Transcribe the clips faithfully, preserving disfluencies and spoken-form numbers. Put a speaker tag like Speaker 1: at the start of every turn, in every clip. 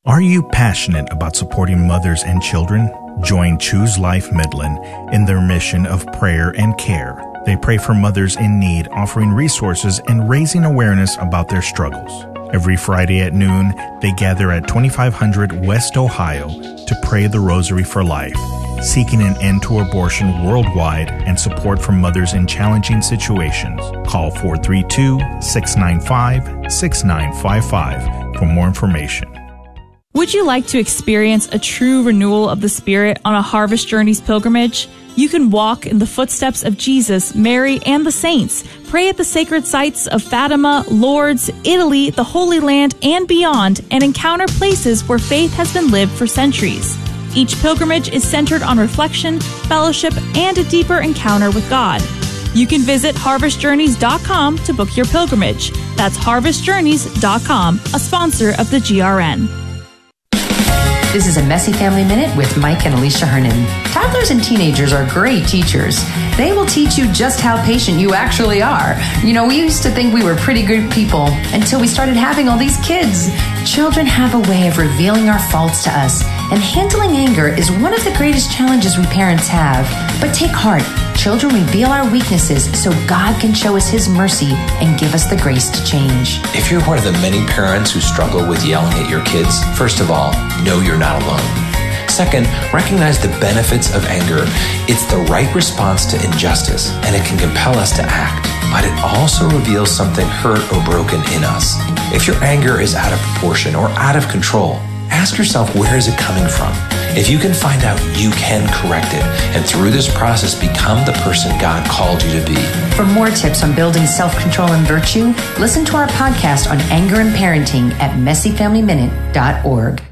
Speaker 1: Are you passionate about supporting mothers and children? Join Choose Life Midland in their mission of prayer and care. They pray for mothers in need, offering resources and raising awareness about their struggles. Every Friday at noon, they gather at twenty-five hundred West Ohio to pray the Rosary for Life, seeking an end to abortion worldwide and support for mothers in challenging situations. Call four three two, six nine five, six nine five five for more information.
Speaker 2: Would you like to experience a true renewal of the Spirit on a Harvest Journeys pilgrimage? You can walk in the footsteps of Jesus, Mary, and the saints. Pray at the sacred sites of Fatima, Lourdes, Italy, the Holy Land, and beyond, and encounter places where faith has been lived for centuries. Each pilgrimage is centered on reflection, fellowship, and a deeper encounter with God. You can visit harvest journeys dot com to book your pilgrimage. That's harvest journeys dot com, a sponsor of the G R N.
Speaker 3: This is a Messy Family Minute with Mike and Alicia Hernan. Toddlers and teenagers are great teachers. They will teach you just how patient you actually are. You know, we used to think we were pretty good people until we started having all these kids. Children have a way of revealing our faults to us, and handling anger is one of the greatest challenges we parents have. But take heart. Children reveal our weaknesses so God can show us His mercy and give us the grace to change.
Speaker 4: If you're one of the many parents who struggle with yelling at your kids, first of all, know you're not alone. Second, recognize the benefits of anger. It's the right response to injustice, and it can compel us to act. But it also reveals something hurt or broken in us. If your anger is out of proportion or out of control, ask yourself, where is it coming from? If you can find out, you can correct it, and through this process, become the person God called you to be.
Speaker 3: For more tips on building self-control and virtue, listen to our podcast on anger and parenting at messy family minute dot org.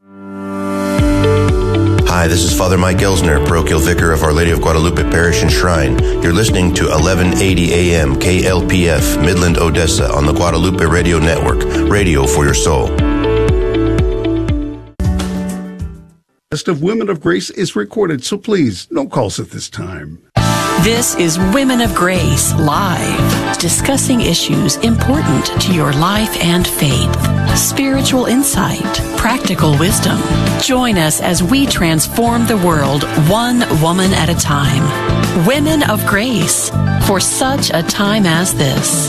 Speaker 5: Hi, this is Father Mike Elsner, parochial vicar of Our Lady of Guadalupe Parish and Shrine. You're listening to eleven eighty A M K L P F, Midland, Odessa, on the Guadalupe Radio Network. Radio for your soul.
Speaker 6: Of Women of Grace is recorded, so please, no calls at this time.
Speaker 7: This is Women of Grace Live, discussing issues important to your life and faith. Spiritual insight, practical wisdom. Join us as we transform the world one woman at a time. Women of Grace, for such a time as this.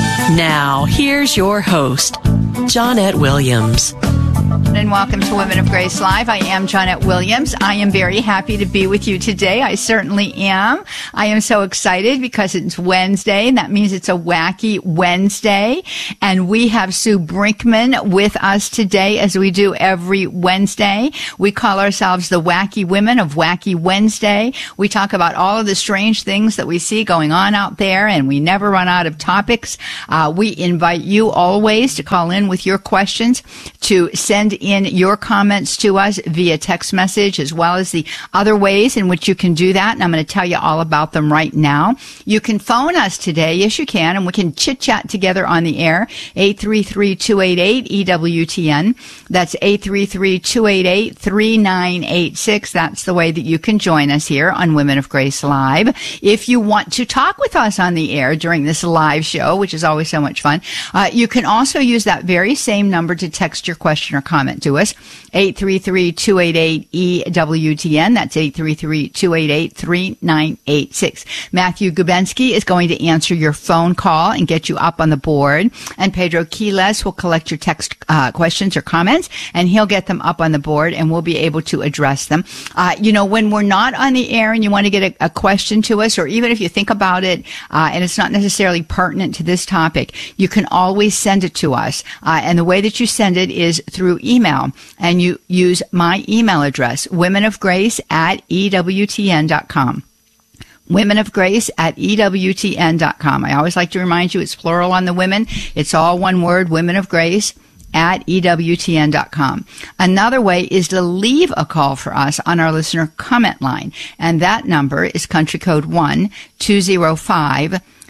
Speaker 7: Now, here's your host, Johnette Williams.
Speaker 8: And welcome to Women of Grace Live. I am Johnette Williams. I am very happy to be with you today. I certainly am. I am so excited because it's Wednesday, and that means it's a wacky Wednesday. And we have Sue Brinkman with us today, as we do every Wednesday. We call ourselves the Wacky Women of Wacky Wednesday. We talk about all of the strange things that we see going on out there, and we never run out of topics. Uh, we invite you always to call in with your questions, to send in your comments to us via text message, as well as the other ways in which you can do that. And I'm going to tell you all about them right now. You can phone us today. Yes, you can. And we can chit chat together on the air. eight three three, two eight eight, E W T N. That's eight three three, two eight eight, three nine eight six. That's the way that you can join us here on Women of Grace Live. If you want to talk with us on the air during this live show, which is always so much fun, uh, you can also use that very same number to text your question or comment to us, eight three three, two eight eight, E W T N. That's eight three three, two eight eight, three nine eight six. Matthew Gubensky is going to answer your phone call and get you up on the board. And Pedro Quiles will collect your text uh, questions or comments, and he'll get them up on the board, and we'll be able to address them. Uh, you know, when we're not on the air and you want to get a, a question to us, or even if you think about it uh, and it's not necessarily pertinent to this topic, you can always send it to us. Uh, and the way that you send it is through email. And you use my email address, women of grace at E W T N dot com. Women of Grace at E W T N dot com. I always like to remind you it's plural on the women. It's all one word, Women of Grace at E W T N dot com. Another way is to leave a call for us on our listener comment line. And that number is country code one two zero five,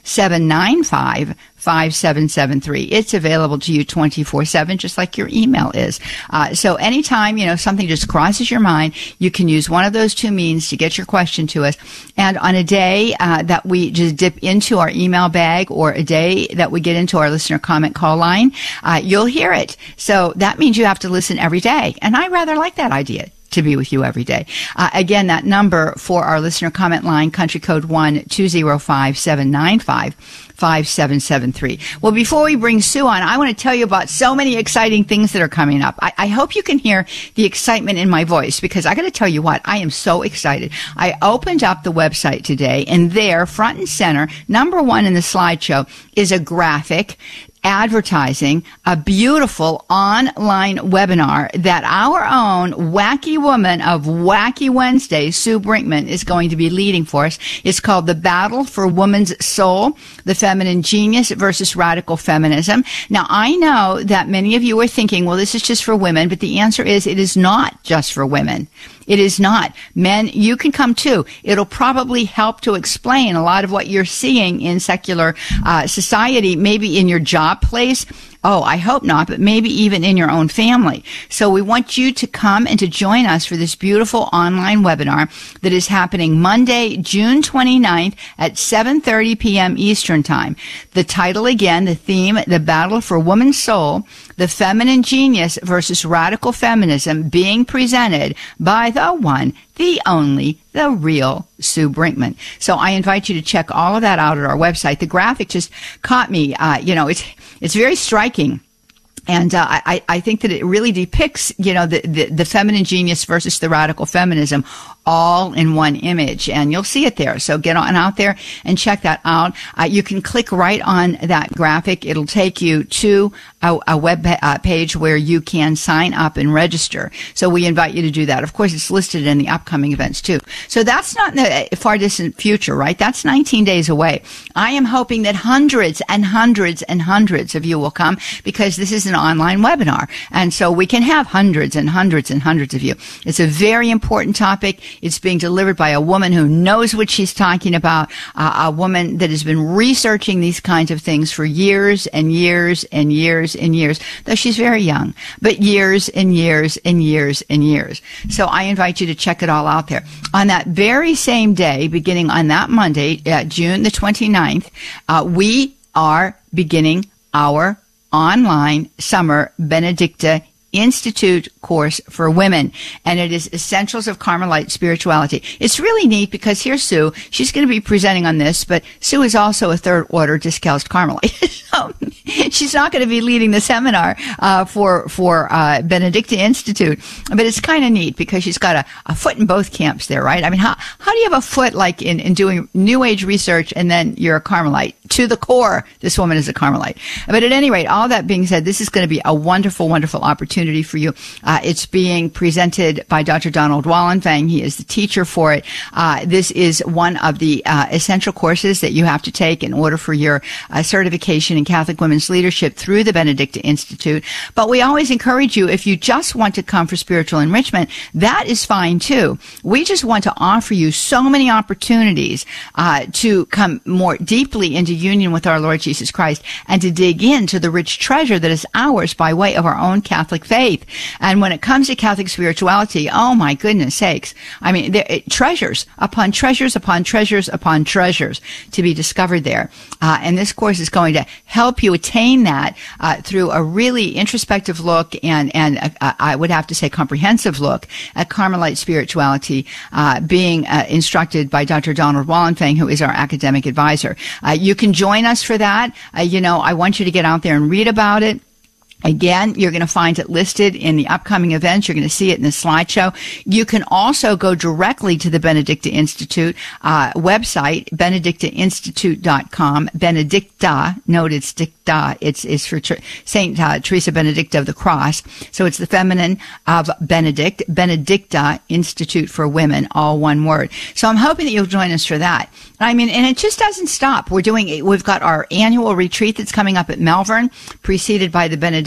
Speaker 8: seven nine five, five seven seven three. It's available to you twenty-four seven, just like your email is. Uh, so anytime, you know, something just crosses your mind, you can use one of those two means to get your question to us. And on a day uh, that we just dip into our email bag, or a day that we get into our listener comment call line, uh, you'll hear it. So that means you have to listen every day. And I rather like that idea, to be with you every day. Uh, again, that number for our listener comment line, country code one two zero five, seven nine five, five seven seven three. Well, before we bring Sue on, I want to tell you about so many exciting things that are coming up. I, I hope you can hear the excitement in my voice, because I got to tell you what, I am so excited. I opened up the website today, and there, front and center, number one in the slideshow, is a graphic advertising a beautiful online webinar that our own wacky woman of Wacky Wednesday, Sue Brinkman, is going to be leading for us. It's called The Battle for Woman's Soul, the Feminine Genius versus Radical Feminism. Now, I know that many of you are thinking, well, this is just for women, but the answer is it is not just for women. It is not. Men, you can come too. It'll probably help to explain a lot of what you're seeing in secular uh, society, maybe in your job place. Oh, I hope not, but maybe even in your own family. So we want you to come and to join us for this beautiful online webinar that is happening Monday, June twenty-ninth at seven thirty p.m. Eastern Time. The title again, the theme, The Battle for Woman's Soul, the Feminine Genius versus Radical Feminism, being presented by the one, the only, the real Sue Brinkman. So I invite you to check all of that out at our website. The graphic just caught me. Uh, you know, it's it's very striking. And uh, I, I think that it really depicts, you know, the, the, the feminine genius versus the radical feminism all in one image. And you'll see it there. So get on out there and check that out. Uh, you can click right on that graphic. It'll take you to a, a web uh, page where you can sign up and register. So we invite you to do that. Of course, it's listed in the upcoming events too. So that's not in the far distant future, right? That's nineteen days away. I am hoping that hundreds and hundreds and hundreds of you will come, because this is an online webinar. And so we can have hundreds and hundreds and hundreds of you. It's a very important topic. It's being delivered by a woman who knows what she's talking about, uh, a woman that has been researching these kinds of things for years and years and years and years, though she's very young, but years and years and years and years. So I invite you to check it all out there. On that very same day, beginning on that Monday, uh, June the twenty-ninth, uh, we are beginning our online summer Benedicta Institute course for women, and it is Essentials of Carmelite Spirituality. It's really neat because here's Sue. She's going to be presenting on this, but Sue is also a third order Discalced Carmelite. So she's not going to be leading the seminar uh, for for uh, Benedicta Institute, but it's kind of neat because she's got a, a foot in both camps there, right? I mean, how how do you have a foot like in, in doing New Age research and then you're a Carmelite? To the core, this woman is a Carmelite. But at any rate, all that being said, this is going to be a wonderful, wonderful opportunity for you. Uh, it's being presented by Doctor Donald Wallenfang. He is the teacher for it. Uh, this is one of the uh, essential courses that you have to take in order for your uh, certification in Catholic women's leadership through the Benedicta Institute. But we always encourage you, if you just want to come for spiritual enrichment, that is fine too. We just want to offer you so many opportunities uh, to come more deeply into union with our Lord Jesus Christ and to dig into the rich treasure that is ours by way of our own Catholic faith. And when it comes to Catholic spirituality, oh my goodness sakes, I mean, there, it, treasures upon treasures upon treasures upon treasures to be discovered there. Uh, and this course is going to help you attain that uh, through a really introspective look and, and uh, I would have to say comprehensive look at Carmelite spirituality, uh, being uh, instructed by Doctor Donald Wallenfang, who is our academic advisor. Uh, you can join us for that. Uh, you know, I want you to get out there and read about it. Again, you're going to find it listed in the upcoming events. You're going to see it in the slideshow. You can also go directly to the Benedicta Institute uh, website, benedicta institute dot com. Benedicta, note it's dicta. It's, it's for Tr- Saint uh, Teresa Benedicta of the Cross. So it's the feminine of Benedict, Benedicta Institute for Women, all one word. So I'm hoping that you'll join us for that. I mean, and it just doesn't stop. We're doing, we've got our annual retreat that's coming up at Malvern, preceded by the Benedicta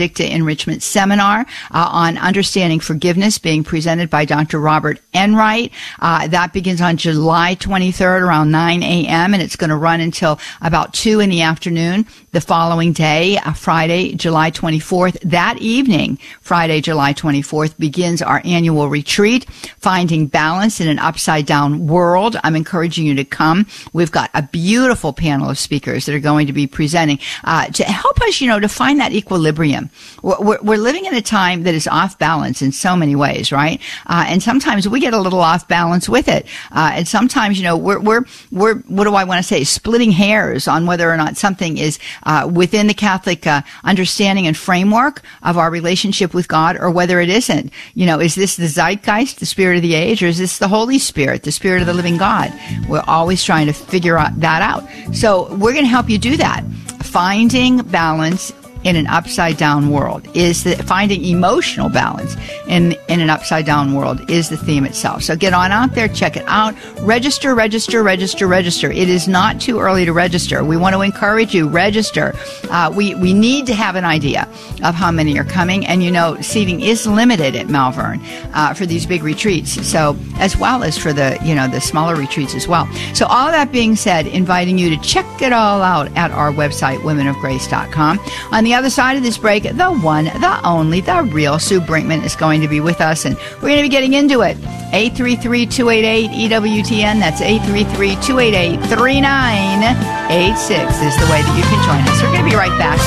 Speaker 8: Benedicta Enrichment Seminar uh, on understanding forgiveness being presented by Doctor Robert Enright. Uh, that begins on July twenty-third around nine a.m. and it's going to run until about two in the afternoon the following day, uh, Friday, July twenty-fourth. That evening, Friday, July twenty-fourth, begins our annual retreat, Finding Balance in an Upside Down World. I'm encouraging you to come. We've got a beautiful panel of speakers that are going to be presenting uh, to help us, you know, to find that equilibrium. We're, we're living in a time that is off balance in so many ways, right? Uh, and sometimes we get a little off balance with it. Uh, and sometimes, you know, we're, we're, we're, what do I want to say, splitting hairs on whether or not something is uh, within the Catholic uh, understanding and framework of our relationship with God or whether it isn't. You know, is this the zeitgeist, the spirit of the age, or is this the Holy Spirit, the spirit of the living God? We're always trying to figure out that out. So we're going to help you do that. Finding balance in an upside down world is the finding emotional balance in in an upside down world is the theme itself. So get on out there, check it out, register, register, register, register. It is not too early to register. We want to encourage you, register. Uh, we we need to have an idea of how many are coming, and you know seating is limited at Malvern uh, for these big retreats. So as well as for the you know the smaller retreats as well. So all that being said, inviting you to check it all out at our website, women of grace dot com. On the other side of this break, the one, the only, the real Sue Brinkman is going to be with us, and we're going to be getting into it. eight three three, two eight eight, E W T N. That's eight three three, two eight eight, three nine eight six is the way that you can join us. We're going to be right back.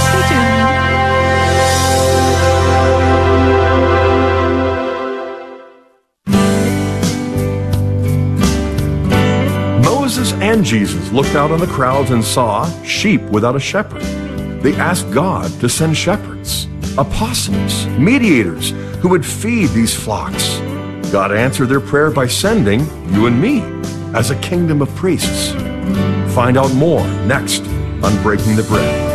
Speaker 9: Stay tuned. Moses and Jesus looked out on the crowds and saw sheep without a shepherd. They asked God to send shepherds, apostles, mediators who would feed these flocks. God answered their prayer by sending you and me as a kingdom of priests. Find out more next on Breaking the Bread.